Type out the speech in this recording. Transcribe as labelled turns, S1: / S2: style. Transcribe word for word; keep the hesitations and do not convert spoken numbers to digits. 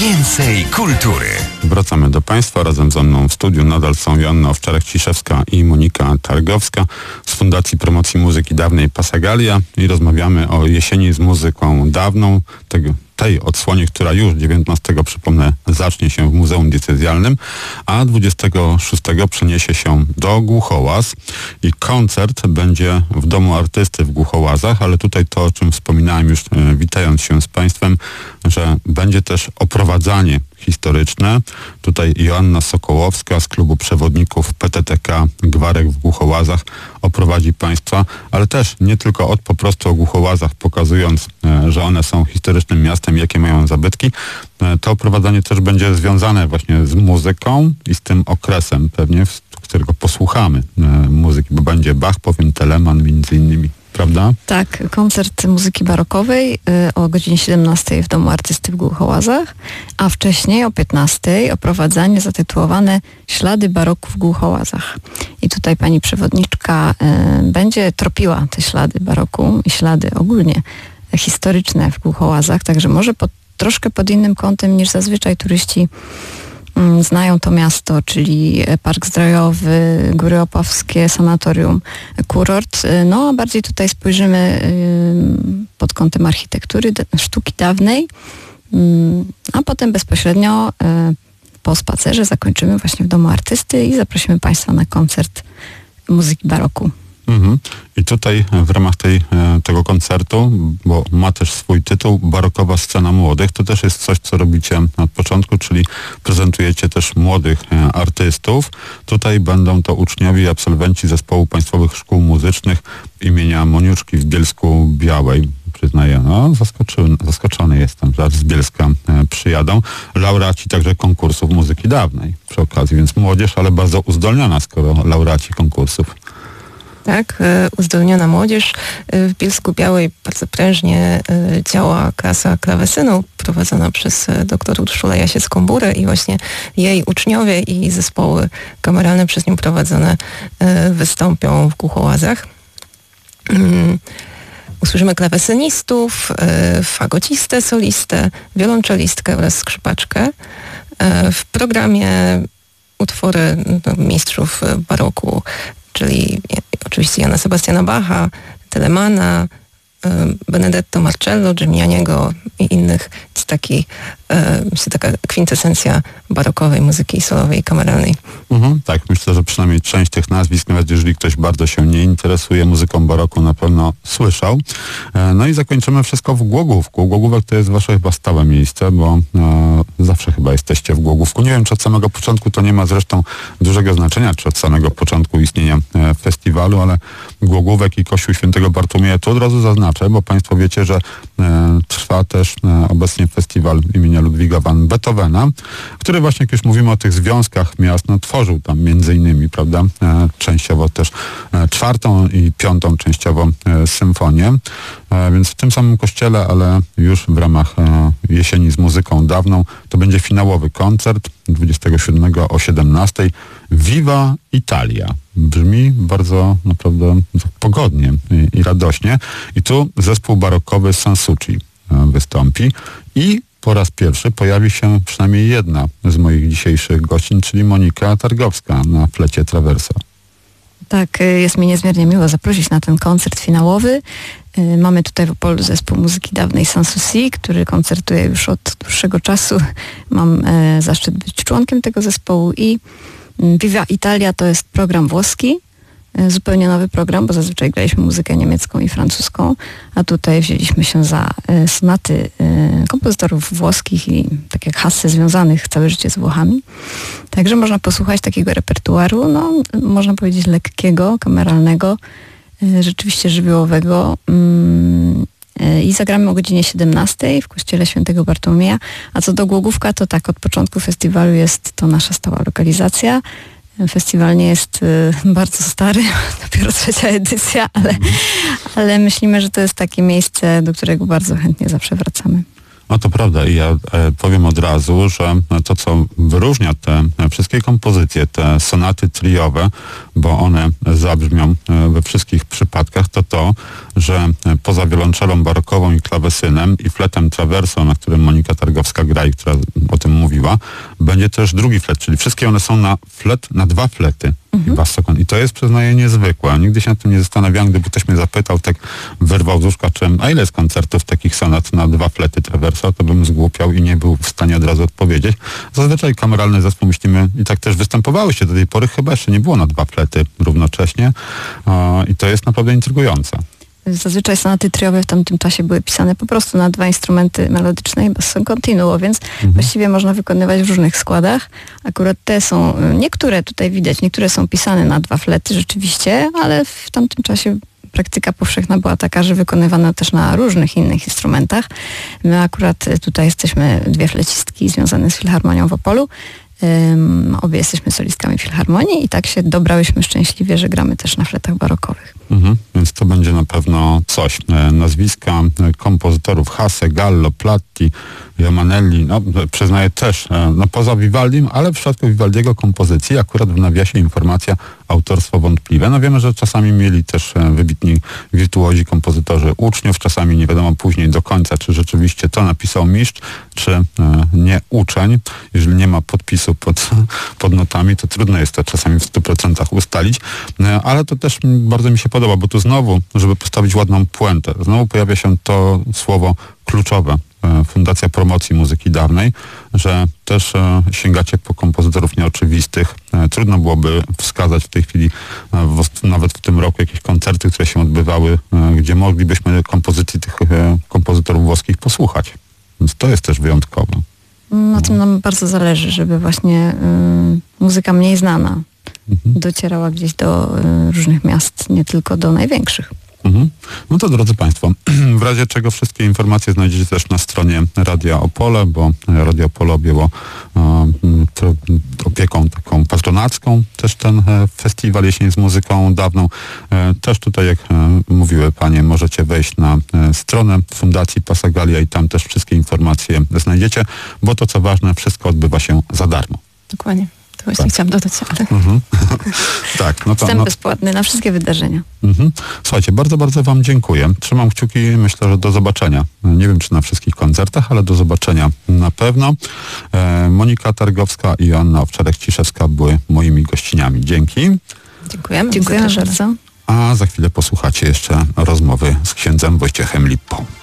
S1: Więcej kultury.
S2: Wracamy do Państwa. Razem ze mną w studiu nadal są Joanna Owczarek-Ciszewska i Monika Targowska z Fundacji Promocji Muzyki Dawnej Pasagalia i rozmawiamy o jesieni z muzyką dawną, tego tej odsłonie, która już dziewiętnastego, przypomnę, zacznie się w Muzeum Diecezjalnym, a dwudziestego szóstego przeniesie się do Głuchołaz i koncert będzie w Domu Artysty w Głuchołazach, ale tutaj to, o czym wspominałem już e, witając się z Państwem, że będzie też oprowadzanie historyczne. Tutaj Joanna Sokołowska z Klubu Przewodników P T T K Gwarek w Głuchołazach oprowadzi Państwa, ale też nie tylko od po prostu o Głuchołazach, pokazując, e, że one są historycznym miastem, jakie mają zabytki. E, to oprowadzanie też będzie związane właśnie z muzyką i z tym okresem pewnie, z którego posłuchamy e, muzyki, bo będzie Bach, powiem Telemann między innymi. Prawda?
S3: Tak, koncert muzyki barokowej y, o godzinie siedemnastej w Domu Artysty w Głuchołazach, a wcześniej o piętnastej oprowadzanie zatytułowane Ślady baroku w Głuchołazach. I tutaj pani przewodniczka y, będzie tropiła te ślady baroku i ślady ogólnie historyczne w Głuchołazach, także może pod, troszkę pod innym kątem niż zazwyczaj turyści znają to miasto, czyli Park Zdrojowy, Góry Opawskie, Sanatorium, Kurort. No a bardziej tutaj spojrzymy pod kątem architektury, sztuki dawnej, a potem bezpośrednio po spacerze zakończymy właśnie w Domu Artysty i zaprosimy Państwa na koncert muzyki baroku.
S2: Mhm. I tutaj w ramach tej, tego koncertu, bo ma też swój tytuł, Barokowa Scena Młodych, to też jest coś, co robicie od początku, czyli prezentujecie też młodych artystów. Tutaj będą to uczniowie i absolwenci Zespołu Państwowych Szkół Muzycznych imienia Moniuszki w Bielsku Białej. Przyznaję, no zaskoczony, zaskoczony jestem, że z Bielska e, przyjadą. Laureaci także konkursów muzyki dawnej przy okazji, więc młodzież, ale bardzo uzdolniona, skoro laureaci konkursów.
S4: Tak, uzdolniona młodzież. W Bielsku Białej bardzo prężnie działa klasa klawesynu prowadzona przez dr Urszulę Jasiec-Komburę i właśnie jej uczniowie i zespoły kameralne przez nią prowadzone wystąpią w Głuchołazach. Usłyszymy klawesynistów, fagocistę, solistę, wiolonczelistkę oraz skrzypaczkę. W programie utwory mistrzów baroku, czyli oczywiście Jana Sebastiana Bacha, Telemanna, Benedetto Marcello, Gimianiego i innych. Jest taki, jest taka kwintesencja barokowej muzyki solowej i kameralnej.
S2: Mhm, tak, myślę, że przynajmniej część tych nazwisk, nawet jeżeli ktoś bardzo się nie interesuje muzyką baroku, na pewno słyszał. No i zakończymy wszystko w Głogówku. Głogówek to jest wasze chyba stałe miejsce, bo e, zawsze chyba jesteście w Głogówku. Nie wiem, czy od samego początku, to nie ma zresztą dużego znaczenia, czy od samego początku istnienia e, festiwalu, ale Głogówek i Kościół Świętego Bartłomieja, to od razu zaznaczę, bo Państwo wiecie, że e, trwa też e, obecnie festiwal imienia Ludwiga van Beethovena, który właśnie, jak już mówimy o tych związkach miast, no tworzył tam między innymi, prawda, e, częściowo też e, czwartą i piątą częściowo e, symfonię, e, więc w tym samym kościele, ale już w ramach e, jesieni z muzyką dawną, to będzie finałowy koncert dwudziestego siódmego o siedemnastej. Viva Italia. Brzmi bardzo naprawdę pogodnie i, i radośnie. I tu zespół barokowy Sansucci e, wystąpi i po raz pierwszy pojawi się przynajmniej jedna z moich dzisiejszych gościń, czyli Monika Targowska na flecie Traverso.
S3: Tak, jest mi niezmiernie miło zaprosić na ten koncert finałowy. Mamy tutaj w Opolu zespół muzyki dawnej Sanssouci, który koncertuje już od dłuższego czasu. Mam zaszczyt być członkiem tego zespołu i Viva Italia to jest program włoski, zupełnie nowy program, bo zazwyczaj graliśmy muzykę niemiecką i francuską, a tutaj wzięliśmy się za sonaty kompozytorów włoskich i tak jak Hasse związanych całe życie z Włochami. Także można posłuchać takiego repertuaru, no można powiedzieć lekkiego, kameralnego, rzeczywiście żywiołowego. I zagramy o godzinie siedemnastej w Kościele Świętego Bartłomieja. A co do Głogówka, to tak, od początku festiwalu jest to nasza stała lokalizacja. Festiwal nie jest y, bardzo stary, dopiero trzecia edycja, ale, ale myślimy, że to jest takie miejsce, do którego bardzo chętnie zawsze wracamy.
S2: No to prawda i ja e, powiem od razu, że to, co wyróżnia te wszystkie kompozycje, te sonaty triowe, bo one zabrzmią we wszystkich przypadkach, to to, że poza wiolonczelą barokową i klawesynem i fletem traverso, na którym Monika Targowska gra i która od mówiła, będzie też drugi flet, czyli wszystkie one są na flet, na dwa flety. Mhm. I, basso, I to jest, przyznaję, niezwykłe. Nigdy się nad tym nie zastanawiałem, gdyby ktoś mnie zapytał, tak wyrwał z łóżka, czym, a ile jest koncertów takich sonat na dwa flety trawersa, to bym zgłupiał i nie był w stanie od razu odpowiedzieć. Zazwyczaj kameralny zespół, myślimy, i tak też występowały się do tej pory, chyba jeszcze nie było na dwa flety równocześnie a, i to jest naprawdę intrygujące.
S3: Zazwyczaj sonaty triowe w tamtym czasie były pisane po prostu na dwa instrumenty melodyczne i basso continuo, więc mhm. właściwie można wykonywać w różnych składach. Akurat te są, niektóre tutaj widać, niektóre są pisane na dwa flety rzeczywiście, ale w tamtym czasie praktyka powszechna była taka, że wykonywano też na różnych innych instrumentach. My akurat tutaj jesteśmy dwie flecistki związane z Filharmonią w Opolu. Um, obie jesteśmy solistkami Filharmonii i tak się dobrałyśmy szczęśliwie, że gramy też na fletach barokowych.
S2: Mhm, więc to będzie na pewno coś. E, nazwiska kompozytorów Hasse, Gallo, Platti, Romanelli, no przyznaję też, e, no poza Vivaldim, ale w przypadku Vivaldiego kompozycji akurat w nawiasie informacja autorstwo wątpliwe. No wiemy, że czasami mieli też e, wybitni wirtuozi, kompozytorzy uczniów, czasami nie wiadomo później do końca, czy rzeczywiście to napisał mistrz, czy e, nie uczeń. Jeżeli nie ma podpisu pod, pod notami, to trudno jest to czasami w stu procentach ustalić, e, ale to też bardzo mi się podoba, bo tu znowu, żeby postawić ładną puentę, znowu pojawia się to słowo kluczowe, Fundacja Promocji Muzyki Dawnej, że też e, sięgacie po kompozytorów nieoczywistych. E, trudno byłoby wskazać w tej chwili, e, w, nawet w tym roku, jakieś koncerty, które się odbywały, e, gdzie moglibyśmy kompozycji tych e, kompozytorów włoskich posłuchać. Więc to jest też wyjątkowe.
S3: Na tym nam bardzo zależy, żeby właśnie y, muzyka mniej znana mhm. docierała gdzieś do y, różnych miast, nie tylko do największych.
S2: Mhm. No to drodzy Państwo, w razie czego wszystkie informacje znajdziecie też na stronie Radia Opole, bo Radio Opole objęło e, to, opieką taką patronacką też ten e, festiwal Jesień z muzyką dawną. E, też tutaj, jak e, mówiły Panie, możecie wejść na e, stronę Fundacji Passagalia i tam też wszystkie informacje znajdziecie, bo to co ważne, wszystko odbywa się za darmo.
S4: Dokładnie. To właśnie tak. chciałam dodać, ale...
S2: Mhm. tak, no to,
S3: Wstęp
S2: no...
S3: bezpłatny na wszystkie wydarzenia.
S2: Mhm. Słuchajcie, bardzo, bardzo Wam dziękuję. Trzymam kciuki, myślę, że do zobaczenia. Nie wiem, czy na wszystkich koncertach, ale do zobaczenia na pewno. E, Monika Targowska i Joanna Owczarek-Ciszewska były moimi gościniami. Dzięki.
S4: Dziękujemy.
S3: Dziękujemy bardzo.
S2: A za chwilę posłuchacie jeszcze rozmowy z księdzem Wojciechem Lippą.